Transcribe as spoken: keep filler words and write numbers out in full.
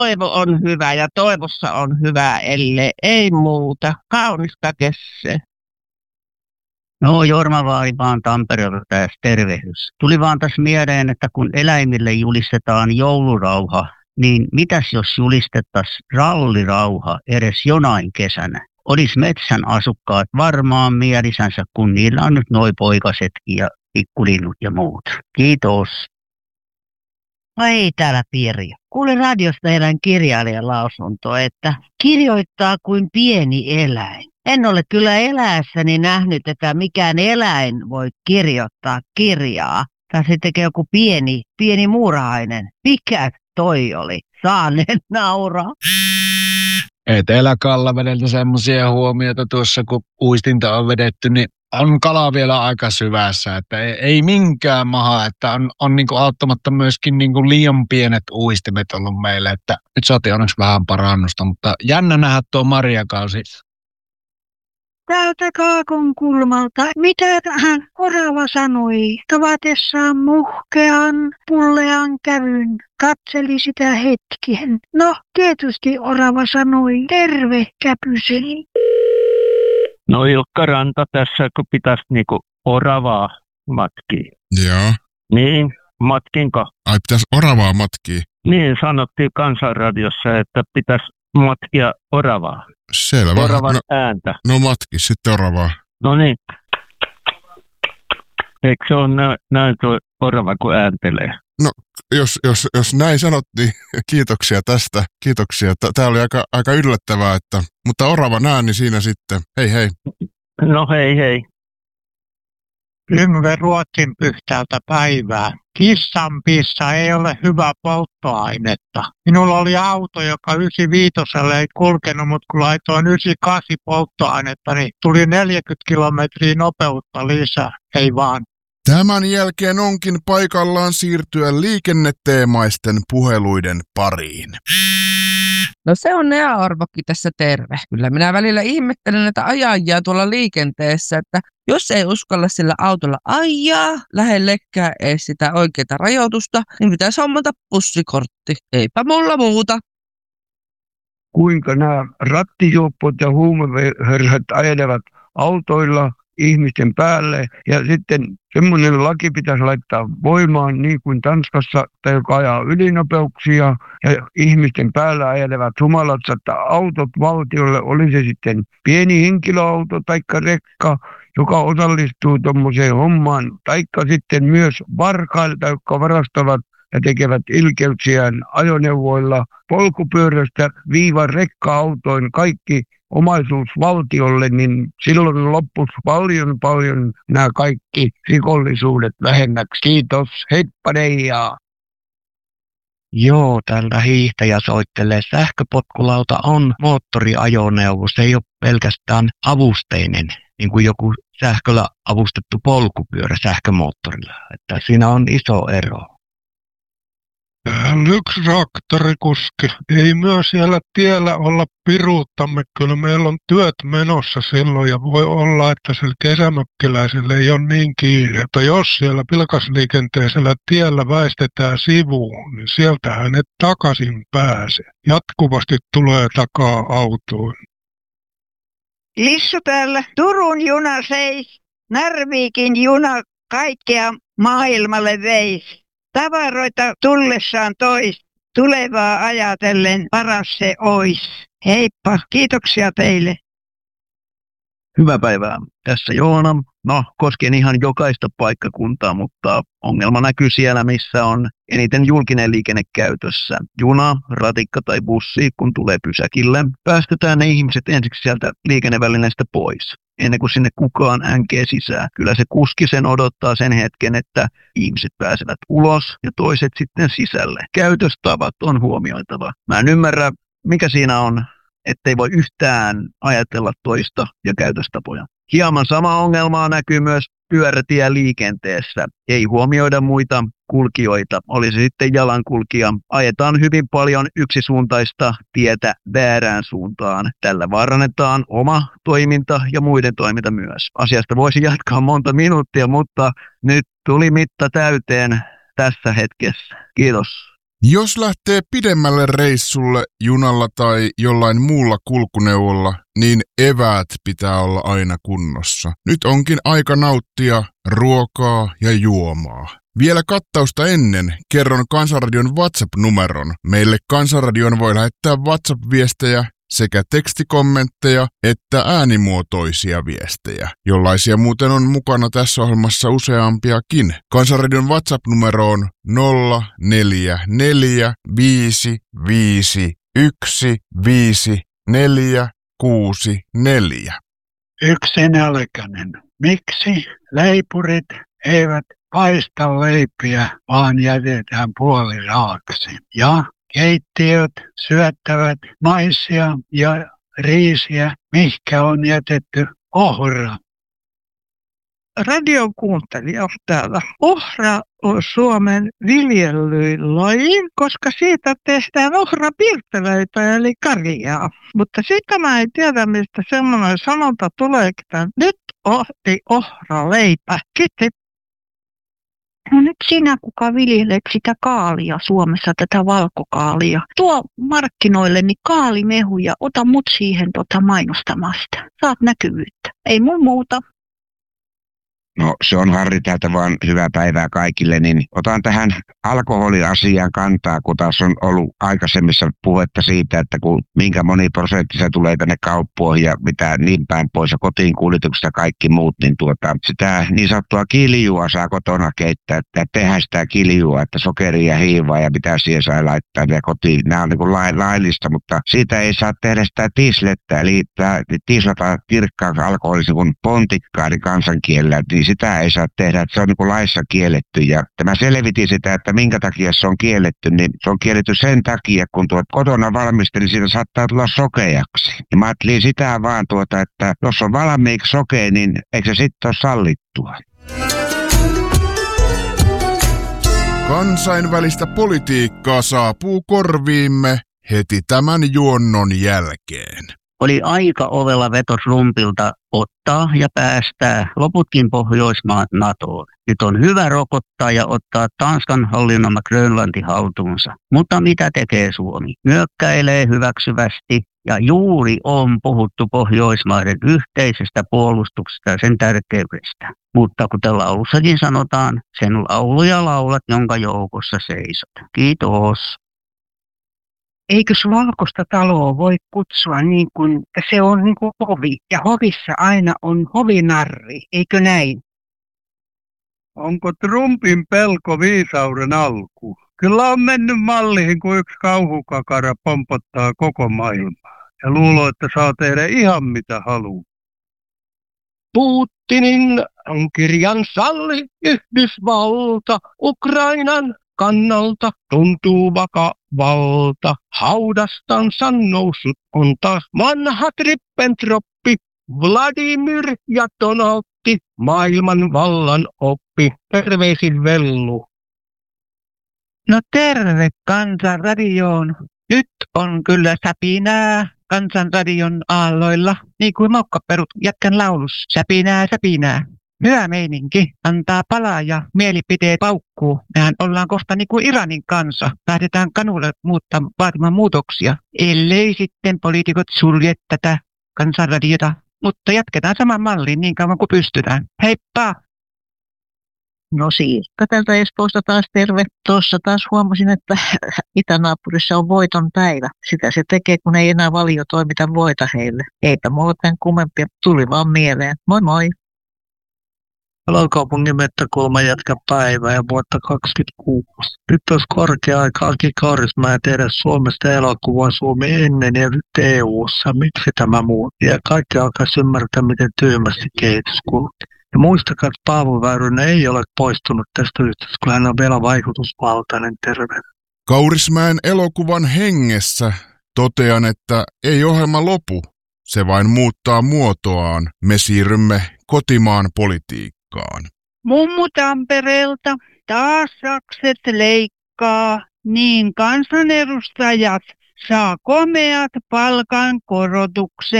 Toivo on hyvä ja toivossa on hyvä, ellei ei muuta. Kaunista kesää. No, Jorma Vaari vaan Tampereelta tässä tervehdys. Tuli vaan tässä mieleen, että kun eläimille julistetaan joulurauha, niin mitäs jos julistettaisiin rallirauha edes jonain kesänä? Olis metsän asukkaat varmaan mielisänsä, kun niillä on nyt noi poikasetkin ja pikkulinnut ja muut. Kiitos. No ei täällä Pirjo. Kuulin radiosta erään kirjailijan lausunto, että kirjoittaa kuin pieni eläin. En ole kyllä eläessäni nähnyt, että mikään eläin voi kirjoittaa kirjaa. Tai se tekee joku pieni, pieni muurahainen. Mikä toi oli? Saaneen nauraa. Etelä-Kallavedeltä semmoisia huomioita tuossa, kun uistinta on vedetty, niin on kala vielä aika syvässä, että ei, ei minkään maha, että on, on niinku auttamatta myöskin niinku liian pienet uistimet ollut meille, että nyt saatiin onneksi vähän parannusta, mutta jännä nähdä tuo marjakausi. Täältä Kaakon kulmalta. Mitä tähän orava sanoi? Tavatessaan muhkean, pullean kävyn. Katseli sitä hetken. No, tietysti orava sanoi, terve käpyseni. No Ilkka Ranta tässä, kun pitäisi niinku oravaa matkia. Joo. Niin, matkinko? Ai, pitäisi oravaa matkia? Niin, sanottiin Kansanradiossa, että pitäisi matkia oravaa. Selvä. Oravan no, ääntä. No matki sitten oravaa. No niin. Eikö se ole nä- näin tuo orava, kun ääntelee? No, jos, jos, jos näin sanot, niin kiitoksia tästä. Kiitoksia. Tämä oli aika, aika yllättävää, että, mutta oravan ääni siinä sitten. Hei hei. No hei hei. Yngve Ruotsin pyhtältä päivää. Kissan pissa ei ole hyvä polttoainetta. Minulla oli auto, joka yhdeksänkymmentäviisi ei kulkenut, mutta kun laitoin yhdeksänkymmentäkahdeksan polttoainetta, niin tuli neljäkymmentä kilometriä nopeutta lisää. Ei vaan. Tämän jälkeen onkin paikallaan siirtyä liikenneteemaisten puheluiden pariin. No se on Nea Orvokki tässä terve. Kyllä minä välillä ihmettelen näitä ajajia tuolla liikenteessä, että jos ei uskalla sillä autolla ajaa lähellekään edes sitä oikeaa rajoitusta, niin pitäisi hommata bussikortti. Eipä mulla muuta. Kuinka nämä rattijuoppot ja huumeherrat ajelevat autoilla ihmisten päälle, ja sitten semmoinen laki pitäisi laittaa voimaan niin kuin Tanskassa, tai joka ajaa ylinopeuksia ja ihmisten päällä ajelevat humalat, että autot valtiolle, oli se sitten pieni henkilöauto tai rekka, joka osallistuu tuommoiseen hommaan, taikka sitten myös varkailta, jotka varastavat ja tekevät ilkeyksiään ajoneuvoilla polkupyörästä viivan rekka-autoin kaikki omaisuus valtiolle, niin silloin loppuisi paljon paljon nämä kaikki rikollisuudet vähemmäksi. Kiitos, heippa Deijaa. Joo, täällä hiihtäjä soittelee. Sähköpotkulauta on moottoriajoneuvo. Se ei ole pelkästään avusteinen, niin kuin joku sähköllä avustettu polkupyörä sähkömoottorilla. Että siinä on iso ero. Täällä yksi traktorikuski. Ei myös siellä tiellä olla piruuttamme. Kyllä meillä on työt menossa silloin ja voi olla, että sillä kesämökkiläisellä ei ole niin kiire. Että jos siellä vilkasliikenteisellä tiellä väistetään sivuun, niin sieltähän et takaisin pääse. Jatkuvasti tulee takaa autoon. Lissu täällä. Turun juna seis. Narvikin juna kaikkea maailmalle veisi. Tavaroita tullessaan tois, tulevaa ajatellen paras se ois. Heippa, kiitoksia teille. Hyvää päivää. Tässä Joona. No, koskien ihan jokaista paikkakuntaa, mutta ongelma näkyy siellä, missä on eniten julkinen liikenne käytössä. Juna, ratikka tai bussi, kun tulee pysäkille, päästetään ne ihmiset ensiksi sieltä liikennevälineestä pois, ennen kuin sinne kukaan änkee sisään. Kyllä se kuski sen odottaa sen hetken, että ihmiset pääsevät ulos ja toiset sitten sisälle. Käytöstavat on huomioitava. Mä en ymmärrä, mikä siinä on, ettei voi yhtään ajatella toista ja käytöstapoja. Hieman sama ongelmaa näkyy myös pyörätieliikenteessä. Ei huomioida muita kulkijoita, oli se sitten jalankulkija. Ajetaan hyvin paljon yksisuuntaista tietä väärään suuntaan. Tällä vaarannetaan oma toiminta ja muiden toiminta myös. Asiasta voisi jatkaa monta minuuttia, mutta nyt tuli mitta täyteen tässä hetkessä. Kiitos. Jos lähtee pidemmälle reissulle junalla tai jollain muulla kulkuneuvolla, niin eväät pitää olla aina kunnossa. Nyt onkin aika nauttia ruokaa ja juomaa. Vielä kattausta ennen kerron Kansanradion WhatsApp-numeron. Meille Kansanradion voi lähettää WhatsApp-viestejä sekä tekstikommentteja että äänimuotoisia viestejä, jollaisia muuten on mukana tässä ohjelmassa useampiakin. Kansanradion WhatsApp-numero on nolla neljä neljä viisi viisi yksi viisi neljä kuusi neljä. Yksi nälkäinen. Miksi leipurit eivät paista leipiä, vaan jätetään puoliraaksi? Ja keittiöt syöttävät maisia ja riisiä, mihkä on jätetty ohra. Radion kuuntelija täällä. Ohra on Suomen viljellyin laji, koska siitä tehdään ohrapirttelöitä eli karjaa. Mutta sitä mä en tiedä, mistä semmoinen sanonta tulee, että nyt ohti ohraleipä. Kiitos. No nyt sinä, kuka viljelet sitä kaalia Suomessa, tätä valkokaalia. Tuo markkinoille niin kaalimehu ja ota mut siihen tota mainostamasta. Saat näkyvyyttä. Ei mun muuta. No se on Harri täältä vaan hyvää päivää kaikille, niin otan tähän alkoholiasiaan kantaa, kun taas on ollut aikaisemmissa puhetta siitä, että kun minkä moni prosentti se tulee tänne kauppoihin ja mitä niin päin pois ja kotiin kuljetukset ja kaikki muut, niin tuota, sitä niin sanottua kiljua saa kotona keittää, että tehdään sitä kiljua, että sokeria ja hiivaa ja mitä siihen saa laittaa ja kotiin. Nämä on niin kuin laillista, mutta siitä ei saa tehdä sitä tislettä, eli tislata kirkkaaksi alkoholisen kuin pontikkaa, eli kansankielellä, niin sitä ei saa tehdä, että se on niin kuin laissa kielletty. Ja tämä selvitin sitä, että minkä takia se on kielletty, niin se on kielletty sen takia, kun tuot kotona valmistelin, siitä saattaa tulla sokeaksi. Ja mä ajattelin sitä vaan tuota, että jos on valmiiksi sokea, niin eikö se sitten ole sallittua? Kansainvälistä politiikkaa saapuu korviimme heti tämän juonnon jälkeen. Oli aika ovella veto Trumpilta ottaa ja päästää loputkin Pohjoismaat NATOon. Nyt on hyvä rokottaa ja ottaa Tanskan hallinnoma Grönlanti haltuunsa. Mutta mitä tekee Suomi? Nyökkäilee hyväksyvästi ja juuri on puhuttu Pohjoismaiden yhteisestä puolustuksesta ja sen tärkeydestä. Mutta kuten laulussakin sanotaan, sen lauluja laulat, jonka joukossa seisot. Kiitos. Eikös valkoista taloa voi kutsua niin kuin, että se on niin kuin hovi, ja hovissa aina on hovinarri, eikö näin? Onko Trumpin pelko viisauden alku? Kyllä on mennyt malliin, kun yksi kauhukakara pompottaa koko maailmaa ja luulee, että saa tehdä ihan mitä haluaa. Putinin on kirjan salli Yhdysvalta Ukrainan kannalta tuntuu vakavalta. Haudastansa noussut on taas vanha Trippentroppi, Vladimir ja Donaldi, maailman vallan oppi. Terveisin Vellu. No terve Kansanradioon. Nyt on kyllä säpinää Kansanradion aalloilla, niin kuin Mokkaperut jätkän laulus. Säpinää, säpinää. Hyvä meininki, antaa palaa ja mielipiteet paukkuu. Mehän ollaan kohta niin kuin Iranin kanssa. Lähdetään kanulle muuttaa, vaatimaan muutoksia, ellei sitten poliitikot sulje tätä Kansanradiota. Mutta jatketaan saman malliin niin kauan kuin pystytään. Heippa! No Siirkka tältä Espoosta taas terve. Tuossa taas huomasin, että itänaapurissa on voiton päivä. Sitä se tekee, kun ei enää valio toimita voita heille. Eipä muuten kummempia, tuli vaan mieleen. Moi moi! Palokaupungin Mettäkulma jatka päivää ja vuotta kaksikymmentäkuusi. Nyt olisi korkea aika Aki Kaurismäen tehdä Suomesta elokuvaa Suomi ennen ja nyt E U:ssa. Miksi tämä muutti? Ja kaikki alkaisi ymmärtää, miten tyhmästi kehitys kulkee. Ja muistakaa, että Paavo Väyrynen ei ole poistunut tästä yhteydessä, kun hän on vielä vaikutusvaltainen terve. Kaurismäen elokuvan hengessä totean, että ei ohjelma lopu. Se vain muuttaa muotoaan. Me siirrymme kotimaan politiikkaan. Mummu Tampereelta taas sakset leikkaa, niin kansanedustajat saa komeat palkankorotukset.